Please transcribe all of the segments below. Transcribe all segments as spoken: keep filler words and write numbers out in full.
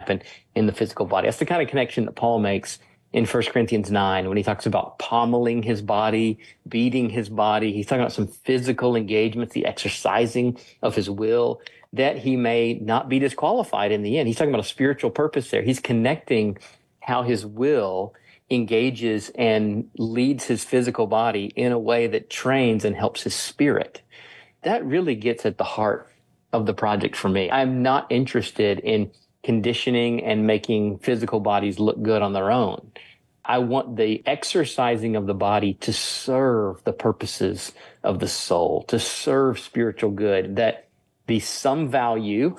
happen in the physical body. That's the kind of connection that Paul makes in First Corinthians nine when he talks about pommeling his body, beating his body. He's talking about some physical engagements, the exercising of his will, that he may not be disqualified in the end. He's talking about a spiritual purpose there. He's connecting how his will engages and leads his physical body in a way that trains and helps his spirit. That really gets at the heart of the project for me. I'm not interested in conditioning and making physical bodies look good on their own. I want the exercising of the body to serve the purposes of the soul, to serve spiritual good, that the sum value,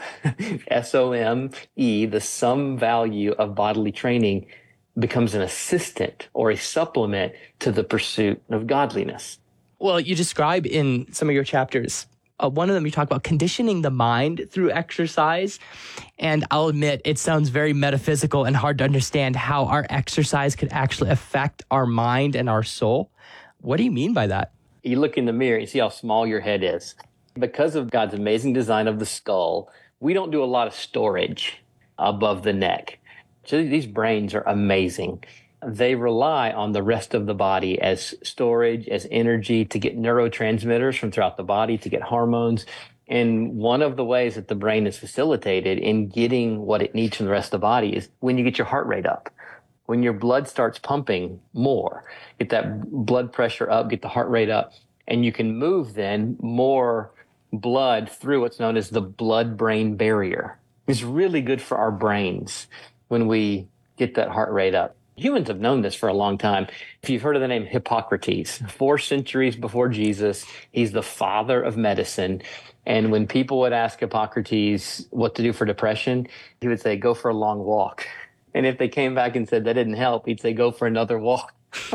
S O M E, the sum value of bodily training becomes an assistant or a supplement to the pursuit of godliness. Well, you describe in some of your chapters, uh, one of them you talk about conditioning the mind through exercise. And I'll admit, it sounds very metaphysical and hard to understand how our exercise could actually affect our mind and our soul. What do you mean by that? You look in the mirror and see how small your head is. Because of God's amazing design of the skull, we don't do a lot of storage above the neck. So these brains are amazing. They rely on the rest of the body as storage, as energy, to get neurotransmitters from throughout the body, to get hormones. And one of the ways that the brain is facilitated in getting what it needs from the rest of the body is when you get your heart rate up. When your blood starts pumping more, get that blood pressure up, get the heart rate up, and you can move then more blood through what's known as the blood-brain barrier. It's really good for our brains when we get that heart rate up. Humans have known this for a long time. If you've heard of the name Hippocrates, four centuries before Jesus, he's the father of medicine. And when people would ask Hippocrates what to do for depression, he would say, go for a long walk. And if they came back and said that didn't help, he'd say, go for another walk.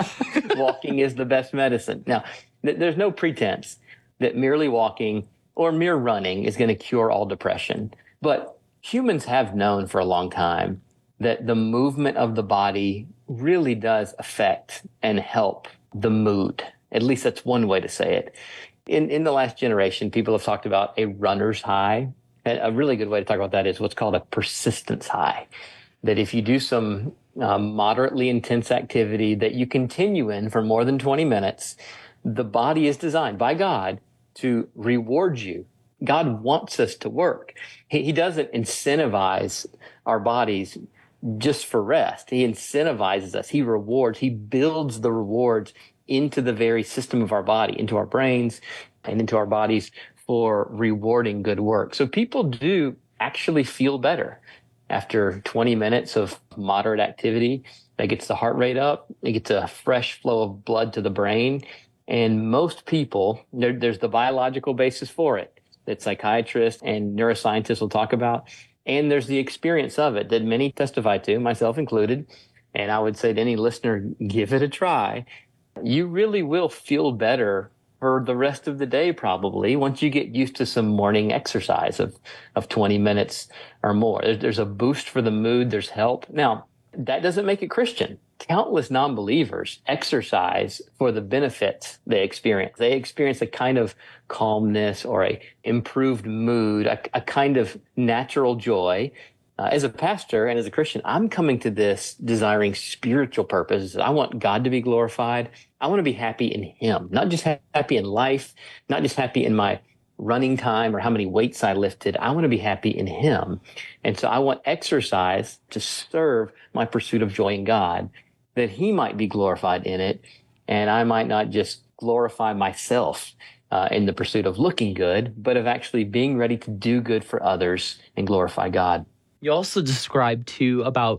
Walking is the best medicine. Now, th- there's no pretense that merely walking or mere running is going to cure all depression. But humans have known for a long time that the movement of the body really does affect and help the mood. At least that's one way to say it. In in the last generation, people have talked about a runner's high. And a really good way to talk about that is what's called a persistence high. That if you do some um, moderately intense activity that you continue in for more than twenty minutes, the body is designed by God to reward you. God wants us to work. He, he doesn't incentivize our bodies just for rest. He incentivizes us. He rewards. He builds the rewards into the very system of our body, into our brains and into our bodies for rewarding good work. So people do actually feel better after twenty minutes of moderate activity. That gets the heart rate up. It gets a fresh flow of blood to the brain. And most people, there, there's the biological basis for it that psychiatrists and neuroscientists will talk about. And there's the experience of it that many testify to, myself included. And I would say to any listener, give it a try. You really will feel better for the rest of the day, probably, once you get used to some morning exercise of, of twenty minutes or more. There's, there's a boost for the mood. There's help. Now, that doesn't make it Christian. Countless non-believers exercise for the benefits they experience. They experience a kind of calmness or a improved mood, a, a kind of natural joy. Uh, as a pastor and as a Christian, I'm coming to this desiring spiritual purposes. I want God to be glorified. I want to be happy in Him, not just ha- happy in life, not just happy in my running time or how many weights I lifted. I want to be happy in Him. And so I want exercise to serve my pursuit of joy in God, that He might be glorified in it, and I might not just glorify myself uh, in the pursuit of looking good, but of actually being ready to do good for others and glorify God. You also describe, too, about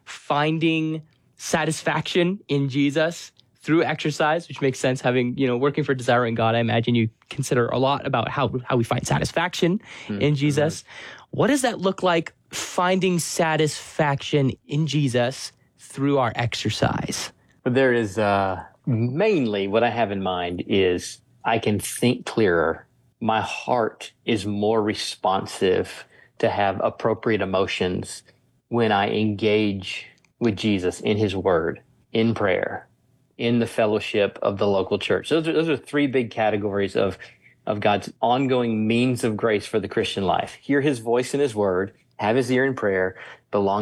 finding satisfaction in Jesus through exercise, which makes sense. Having, you know, working for Desiring God, I imagine you consider a lot about how, how we find satisfaction mm-hmm. in Jesus. What does that look like, finding satisfaction in Jesus through our exercise? There is uh, mainly what I have in mind is I can think clearer. My heart is more responsive to have appropriate emotions when I engage with Jesus in His Word, in prayer, in the fellowship of the local church. Those are, those are three big categories of, of God's ongoing means of grace for the Christian life. Hear His voice in His Word, have His ear in prayer, belong